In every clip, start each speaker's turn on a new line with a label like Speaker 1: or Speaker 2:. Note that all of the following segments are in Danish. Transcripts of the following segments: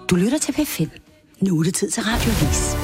Speaker 1: Du lytter til P5. Nu er det tid til Radioavis.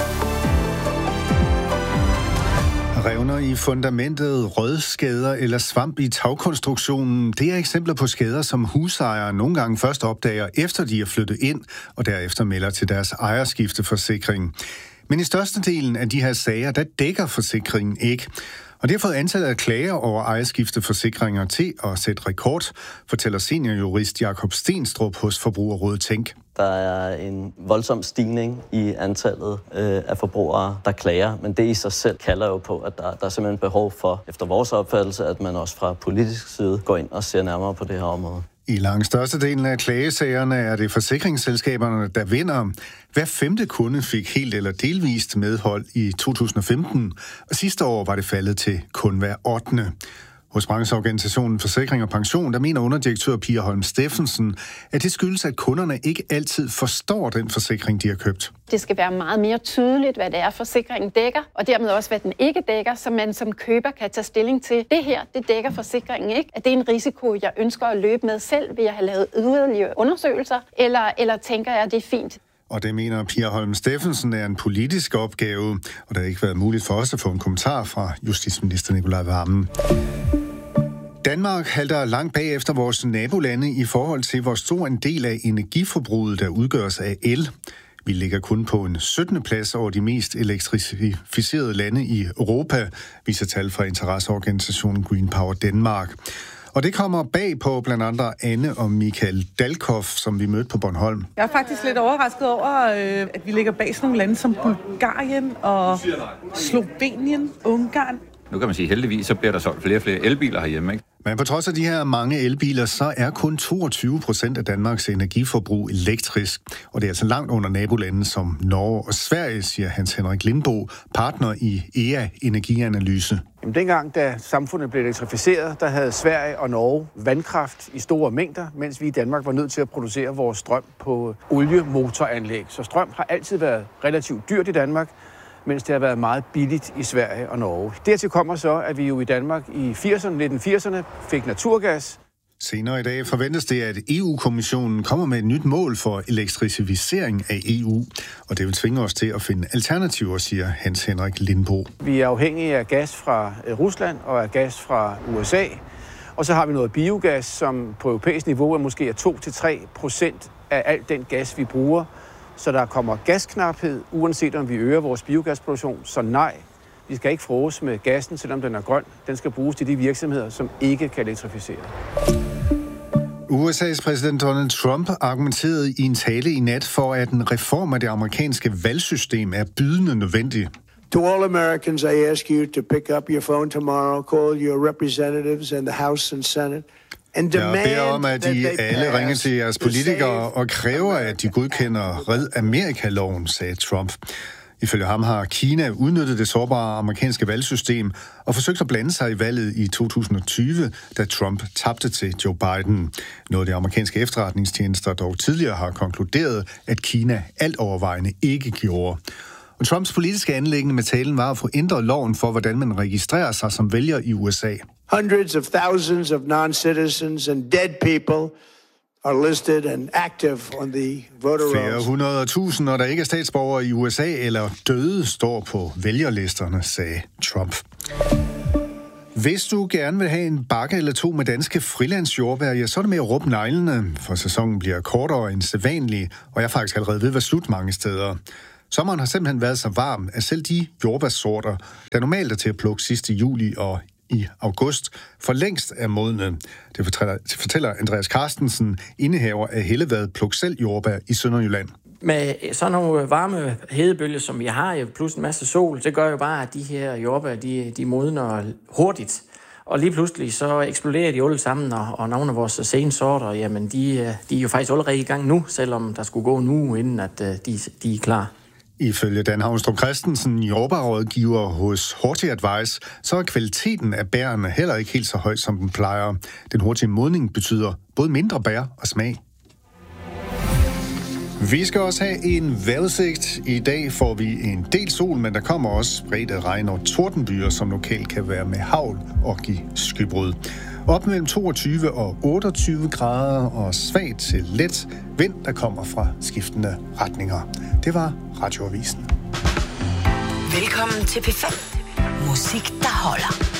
Speaker 2: Revner i fundamentet, rødskader eller svamp i tagkonstruktionen, det er eksempler på skader, som husejere nogle gange først opdager, efter de er flyttet ind, og derefter melder til deres ejerskifteforsikring. Men i størstedelen af de her sager, der dækker forsikringen ikke. Og det har fået antallet af klager over ejerskifteforsikringer til at sætte rekord, fortæller seniorjurist Jakob Stenstrup hos Forbrugerrådet Tænk.
Speaker 3: Der er en voldsom stigning i antallet af forbrugere, der klager, men det i sig selv kalder jo på, at der er simpelthen behov for, efter vores opfattelse, at man også fra politisk side går ind og ser nærmere på det her område. I
Speaker 2: langt størstedelen af klagesagerne er det forsikringsselskaberne, der vinder. Hver 5. kunde fik helt eller delvist medhold i 2015, og sidste år var det faldet til kun hver 8. Hos brancheorganisationen Forsikring og Pension, der mener underdirektør Pia Holm Steffensen, at det skyldes, at kunderne ikke altid forstår den forsikring, de har købt.
Speaker 4: Det skal være meget mere tydeligt, hvad det er, forsikringen dækker, og dermed også, hvad den ikke dækker, så man som køber kan tage stilling til, det her, det dækker forsikringen ikke. At det er en risiko, jeg ønsker at løbe med selv, ved at have lavet yderligere undersøgelser, eller tænker jeg, at det er fint.
Speaker 2: Og det mener Pia Holm Steffensen er en politisk opgave, og der har ikke været muligt for os at få en kommentar fra justitsminister Nicolai Wammen. Danmark halter langt bagefter vores nabolande i forhold til, hvor stor en del af energiforbruget, der udgøres af el. Vi ligger kun på en 17. plads over de mest elektrificerede lande i Europa, viser tal fra interesseorganisationen Green Power Denmark. Og det kommer bag på blandt andre Anne og Michael Dalkov, som vi mødte på Bornholm.
Speaker 5: Jeg er faktisk lidt overrasket over, at vi ligger bag sådan nogle lande som Bulgarien og Slovenien, Ungarn.
Speaker 6: Nu kan man sige, heldigvis så bliver der solgt flere og flere elbiler herhjemme, ikke?
Speaker 2: Men på trods af de her mange elbiler, så er kun 22% af Danmarks energiforbrug elektrisk. Og det er altså langt under nabolande som Norge og Sverige, siger Hans Henrik Lindbo, partner i EA Energianalyse.
Speaker 7: Jamen, dengang, da samfundet blev elektrificeret, der havde Sverige og Norge vandkraft i store mængder, mens vi i Danmark var nødt til at producere vores strøm på oliemotoranlæg. Så strøm har altid været relativt dyrt i Danmark, mens det har været meget billigt i Sverige og Norge. Dertil kommer så, at vi jo i Danmark i 1980'erne fik naturgas.
Speaker 2: Senere i dag forventes det, at EU-kommissionen kommer med et nyt mål for elektrificering af EU, og det vil tvinge os til at finde alternativer, siger Hans Henrik Lindbo.
Speaker 7: Vi er afhængige af gas fra Rusland og af gas fra USA, og så har vi noget biogas, som på europæisk niveau er måske 2-3% af al den gas, vi bruger. Så der kommer gasknaphed, uanset om vi øger vores biogasproduktion. Så nej, vi skal ikke fråse med gassen, selvom den er grøn. Den skal bruges til de virksomheder, som ikke kan elektrificere.
Speaker 2: USA's præsident Donald Trump argumenterede i en tale i nat for, at en reform af det amerikanske valgsystem er bydende nødvendig.
Speaker 8: To all Americans, I ask you to pick up your phone tomorrow, call your representatives in the House and Senate.
Speaker 2: Jeg beder om, at I alle ringer til jeres politikere og kræver, at de godkender Red Amerika-loven, sagde Trump. Ifølge ham har Kina udnyttet det sårbare amerikanske valgsystem og forsøgt at blande sig i valget i 2020, da Trump tabte til Joe Biden. Noget de amerikanske efterretningstjenester dog tidligere har konkluderet, at Kina alt overvejende ikke gjorde. Og Trumps politiske anliggende med talen var at få ændret loven for, hvordan man registrerer sig som vælger i USA.
Speaker 8: Hundreds of thousands of non-citizens and dead people are listed and active on the voter rolls.
Speaker 2: Flere 100.000, der ikke er statsborgere i USA eller døde, står på vælgerlisterne, sagde Trump. Hvis du gerne vil have en bakke eller to med danske frilandsjordbær, ja, så er det med at råbe neglene, for sæsonen bliver kortere end sædvanlig, og jeg er faktisk allerede ved at være slut mange steder. Sommeren har simpelthen været så varm, at selv de jordbærsorter, der normalt er til at plukke sidst i juli og i august, for længst er modne. Det fortæller Andreas Carstensen, indehaver af Hellevad Pluk Selv Jordbær i Sønderjylland.
Speaker 9: Med sådan nogle varme hedebølger, som vi har, plus en masse sol, det gør jo bare, at de her jordbær, de modner hurtigt. Og lige pludselig så eksploderer de alle sammen, og nogle af vores sensorter, jamen de er jo faktisk allerede i gang nu, selvom der skulle gå en uge, inden at de er klar.
Speaker 2: Ifølge Dan Havnstrup Christensen, jordbærrådgiver hos Horti Advice, så er kvaliteten af bærene heller ikke helt så høj, som den plejer. Den hurtige modning betyder både mindre bær og smag. Vi skal også have en vejrudsigt. I dag får vi en del sol, men der kommer også spredte regn og tordenbyer, som lokalt kan være med hagl og give skybrud. Op mellem 22 og 28 grader og svag til let vind, der kommer fra skiftende retninger. Det var Radioavisen.
Speaker 1: Velkommen til P5. Musik, der holder.